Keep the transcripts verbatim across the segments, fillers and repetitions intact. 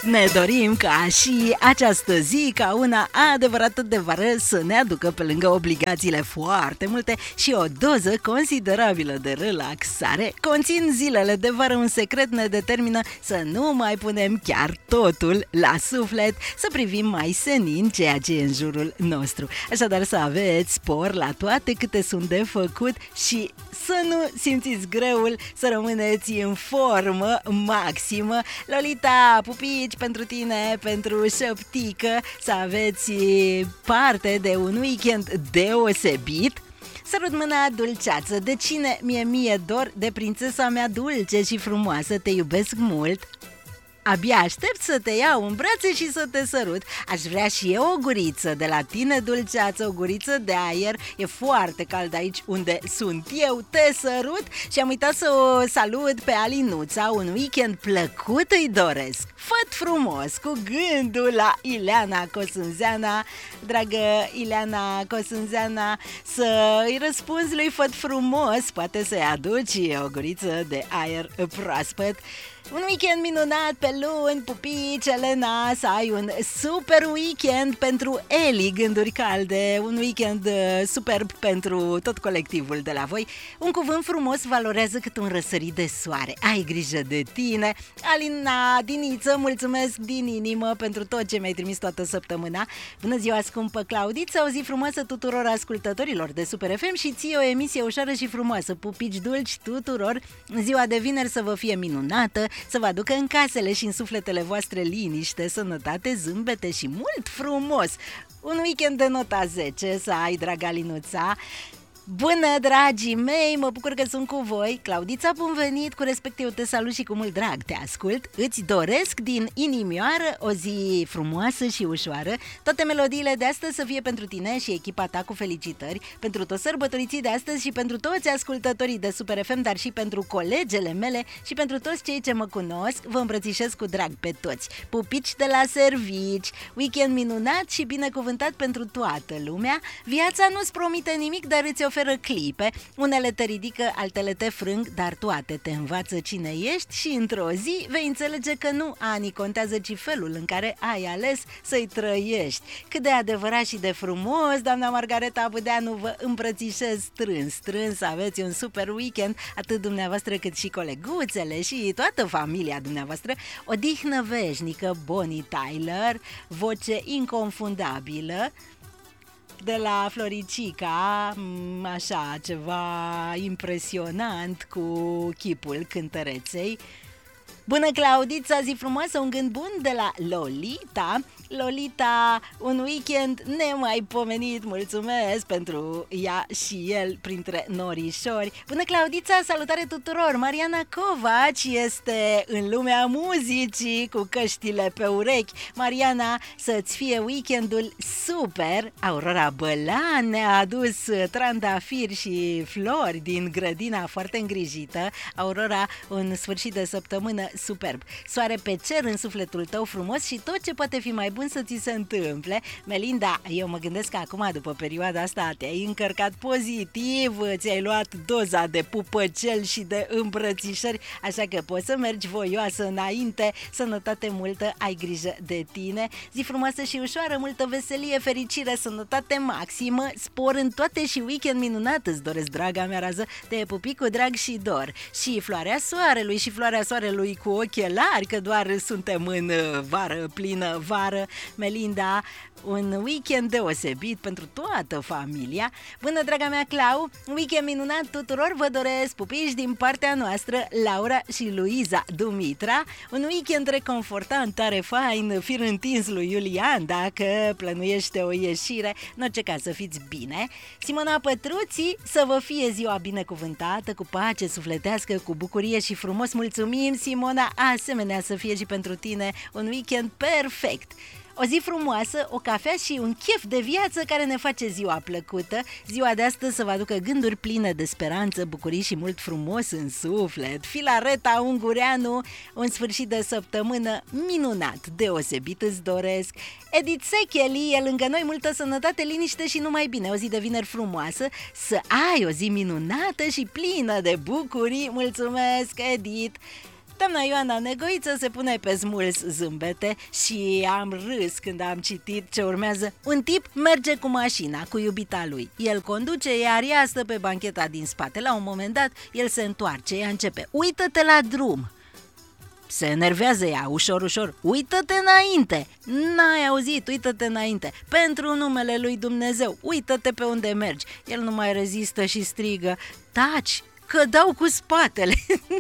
Ne dorim ca și această zi, ca una adevărată de vară, să ne aducă pe lângă obligațiile foarte multe și o doză considerabilă de relaxare. Conțin zilele de vară un secret, ne determină să nu mai punem chiar totul la suflet, să privim mai senin ceea ce e în jurul nostru. Așadar să aveți spor la toate câte sunt de făcut și să nu simțiți greul, să rămâneți în formă maximă. Lolita, pupici pentru tine, pentru șoptică, să aveți parte de un weekend deosebit. Sărut mâna dulceață, de cine mi-e mie dor, de prințesa mea dulce și frumoasă, te iubesc mult. Abia aștept să te iau în brațe și să te sărut. Aș vrea și eu o guriță de la tine, dulceață, o guriță de aer. E foarte cald aici unde sunt eu, te sărut. Și am uitat să o salut pe Alinuța. Un weekend plăcut îi doresc. Făt frumos, cu gândul la Ileana Cosânzeana. Dragă Ileana Cosânzeana, să îi răspunzi lui Făt frumos. Poate să-i aduci o guriță de aer proaspăt. Un weekend minunat pe luni, pupici, Elena, să ai un super weekend pentru Eli, gânduri calde, un weekend superb pentru tot colectivul de la voi. Un cuvânt frumos valorează cât un răsărit de soare, ai grijă de tine. Alina Diniță, mulțumesc din inimă pentru tot ce mi-ai trimis toată săptămâna. Bună ziua, scumpă Claudiță, o zi frumoasă tuturor ascultătorilor de Super F M și ție o emisie ușoară și frumoasă, pupici dulci tuturor. Ziua de vineri să vă fie minunată, să vă aducă în casele și în sufletele voastre liniște, sănătate, zâmbete și mult frumos. Un weekend de nota zece să ai, draga Linuța. Bună, dragii mei, mă bucur că sunt cu voi. Claudița, bun venit, cu respect eu te salut și cu mult drag te ascult. Îți doresc din inimioară o zi frumoasă și ușoară. Toate melodiile de astăzi să fie pentru tine și echipa ta, cu felicitări pentru toți sărbătoriții de astăzi și pentru toți ascultătorii de Super F M, dar și pentru colegele mele și pentru toți cei ce mă cunosc. Vă îmbrățișez cu drag pe toți. Pupici de la servici, weekend minunat și binecuvântat pentru toată lumea. Viața nu-ți promite nimic, dar îți oferă clipe, unele te ridică, altele te frâng, dar toate te învață cine ești și într-o zi vei înțelege că nu anii contează, ci felul în care ai ales să-i trăiești. Cât de adevărat și de frumos, doamna Margareta Budeanu, vă îmbrățișez strâns, strâns, aveți un super weekend, atât dumneavoastră cât și coleguțele și toată familia dumneavoastră. Odihnă veșnică, Bonnie Tyler, voce inconfundabilă, de la Floricica, așa, ceva impresionant cu chipul cântăreței. Bună, Claudița, zi frumoasă, un gând bun de la Lolita. Lolita, un weekend nemaipomenit, mulțumesc pentru ea și el printre norișori. Bună, Claudița, salutare tuturor. Mariana Covaci este în lumea muzicii cu căștile pe urechi. Mariana, să-ți fie weekendul super. Aurora Bălan ne-a adus trandafiri și flori din grădina foarte îngrijită. Aurora, un sfârșit de săptămână superb. Soare pe cer în sufletul tău frumos și tot ce poate fi mai bun să ți se întâmple. Melinda, eu mă gândesc că acum, după perioada asta, te-ai încărcat pozitiv, ți-ai luat doza de pupăcel și de îmbrățișări, așa că poți să mergi voioasă înainte. Sănătate multă, ai grijă de tine. Zi frumoasă și ușoară, multă veselie, fericire, sănătate maximă, spor în toate și weekend minunat îți doresc, draga mea rază. Te pupi cu drag și dor. Și floarea soarelui și floarea soarelui cu ochelari, că doar suntem în vară, plină vară. Melinda, un weekend deosebit pentru toată familia. Bună, draga mea Clau, un weekend minunat tuturor, vă doresc, pupiși, din partea noastră, Laura și Luiza Dumitra. Un weekend reconfortant, tare fain, fir întins lui Iulian, dacă plănuiește o ieșire, în orice caz să fiți bine. Simona Pătruții, să vă fie ziua binecuvântată, cu pace sufletească, cu bucurie și frumos. Mulțumim, Simona, asemenea să fie și pentru tine un weekend perfect. O zi frumoasă, o cafea și un chef de viață care ne face ziua plăcută. Ziua de astăzi să vă aducă gânduri pline de speranță, bucurii și mult frumos în suflet. Filareta Ungureanu, un sfârșit de săptămână minunat, deosebit îți doresc. Edith Secheli e lângă noi, multă sănătate, liniște și numai bine. O zi de vineri frumoasă, să ai o zi minunată și plină de bucurii. Mulțumesc, Edith! Doamna Ioana Negoiță se pune pe smuls zâmbete și am râs când am citit ce urmează. Un tip merge cu mașina, cu iubita lui. El conduce, iar ea stă pe bancheta din spate. La un moment dat, el se întoarce, ea începe: uită-te la drum. Se enervează ea, ușor, ușor: uită-te înainte. N-ai auzit, uită-te înainte. Pentru numele lui Dumnezeu, uită-te pe unde mergi. El nu mai rezistă și strigă: taci, că dau cu spatele.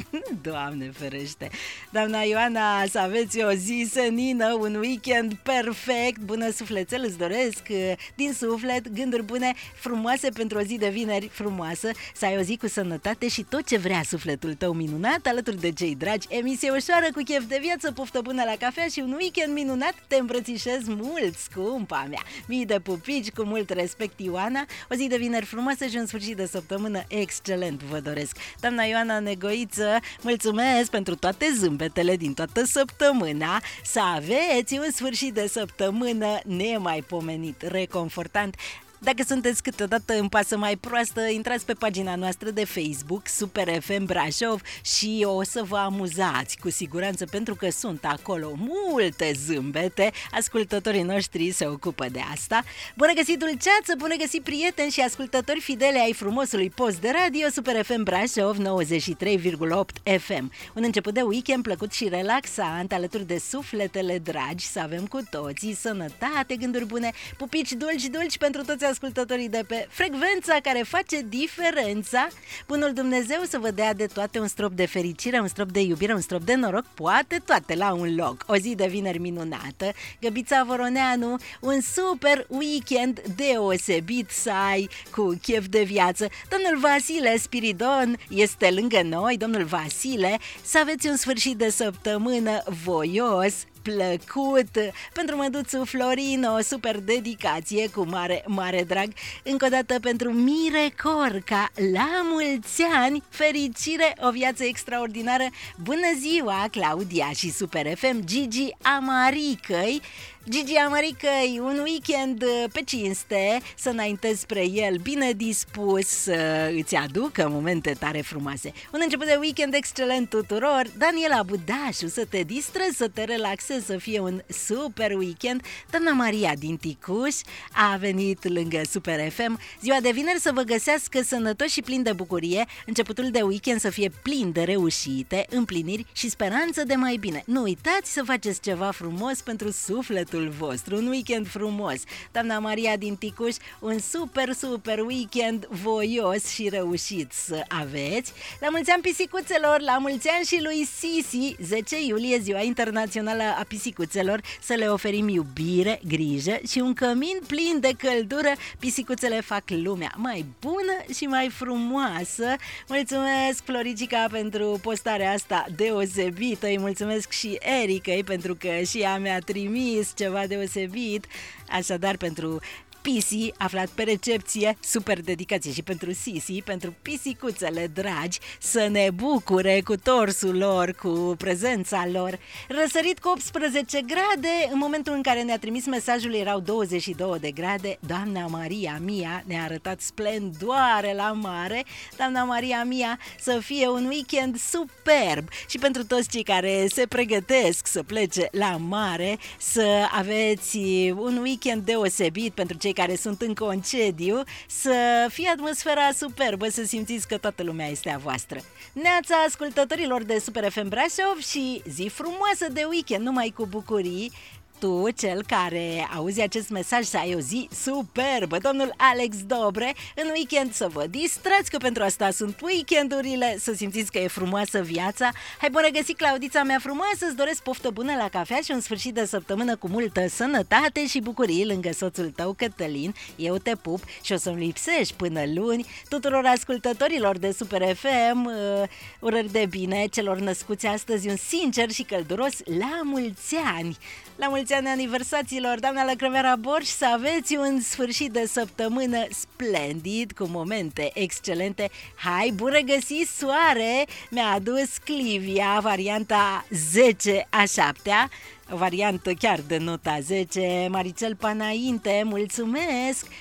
Doamne ferește. Doamna Ioana, să aveți o zi senină, un weekend perfect. Bună sufletel îți doresc, din suflet, gânduri bune, frumoase pentru o zi de vineri frumoasă. Să ai o zi cu sănătate și tot ce vrea sufletul tău minunat, alături de cei dragi. Emisie ușoară cu chef de viață, poftă bună la cafea și un weekend minunat. Te îmbrățișez mult, scumpa mea. Mii de pupici, cu mult respect, Ioana. O zi de vineri frumoasă și un sfârșit de săptămână excelent vă doresc. Doamna Ioana Negoiță, mulțumesc pentru toate zâmbetele din toată săptămâna. Să aveți un sfârșit de săptămână nemaipomenit, reconfortant. Dacă sunteți câteodată în pasă mai proastă, intrați pe pagina noastră de Facebook, Super F M Brașov, și o să vă amuzați cu siguranță, pentru că sunt acolo multe zâmbete. Ascultătorii noștri se ocupă de asta. Bună găsit, dulceață, bună găsit, prieteni și ascultători fidele ai frumosului post de radio Super F M Brașov nouăzeci și trei virgulă opt F M. Un început de weekend plăcut și relaxant, alături de sufletele dragi. Să avem cu toții sănătate, gânduri bune, pupici dulci, dulci pentru toți ascultătorii de pe frecvența care face diferența. Bunul Dumnezeu să vă dea de toate un strop de fericire, un strop de iubire, un strop de noroc, poate toate la un loc. O zi de vineri minunată. Găbița Voroneanu, un super weekend deosebit să ai, cu chef de viață. Domnul Vasile Spiridon este lângă noi. Domnul Vasile, să aveți un sfârșit de săptămână voios, plăcut. Pentru măduțul Florin, o super dedicație cu mare, mare drag. Încă o dată pentru Mire Corca, la mulți ani, fericire, o viață extraordinară. Bună ziua, Claudia și Super F M, Gigi Amaricăi. Gigi Amaricăi, un weekend pe cinste, să înaintezi spre el bine dispus, să îți aducă momente tare frumoase. Un început de weekend excelent tuturor. Daniela Budașu, să te distrezi, să te relaxezi, să fie un super weekend. Doamna Maria din Ticuș a venit lângă Super F M. Ziua de vineri să vă găsească sănătoși și plin de bucurie, începutul de weekend să fie plin de reușite, împliniri și speranță de mai bine. Nu uitați să faceți ceva frumos pentru suflet vostru, un weekend frumos. Doamna Maria din Ticuș, un super, super weekend voios și reușit să aveți. La mulți ani pisicuțelor, la mulți ani și lui Sisi, zece iulie, ziua internațională a pisicuțelor, să le oferim iubire, grijă și un cămin plin de căldură. Pisicuțele fac lumea mai bună și mai frumoasă. Mulțumesc, Floricica, pentru postarea asta deosebită. Îi mulțumesc și Ericăi, pentru că și ea mi-a trimis ceva deosebit. Așadar, pentru Pisi, aflat pe recepție, super dedicație și pentru Sisi, pentru pisicuțele dragi, să ne bucure cu torsul lor, cu prezența lor. Răsărit cu optsprezece grade, în momentul în care ne-a trimis mesajul erau douăzeci și două de grade. Doamna Maria Mia ne-a arătat splendoare la mare. Doamna Maria Mia, să fie un weekend superb și pentru toți cei care se pregătesc să plece la mare, să aveți un weekend deosebit. Pentru cei care sunt în concediu, să fie atmosfera superbă, să simțiți că toată lumea este a voastră. Neața ascultătorilor de Super F M Brașov și zi frumoasă de weekend, numai cu bucurii. Tu, cel care auzi acest mesaj, să ai o zi superbă. Domnul Alex Dobre, în weekend să vă distrați, că pentru asta sunt weekendurile, să simțiți că e frumoasă viața. Hai, bună găsit, Claudița mea frumoasă, îți doresc poftă bună la cafea și un sfârșit de săptămână cu multă sănătate și bucurii lângă soțul tău, Cătălin. Eu te pup și o să-mi lipsești până luni. Tuturor ascultătorilor de Super F M, uh, urări de bine celor născuți astăzi, un sincer și călduros la mulți ani. La mulți ani aniversațiilor, doamna Lăcrăveara Borș, să aveți un sfârșit de săptămână splendid, cu momente excelente. Hai, bună găsit, soare! Mi-a adus Clivia, varianta zece a șaptea, variantă chiar de nota zece. Maricel Panainte, mulțumesc!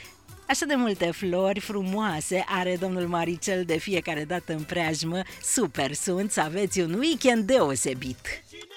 Așa de multe flori frumoase are domnul Maricel de fiecare dată în preajmă. Super sunt, să aveți un weekend deosebit!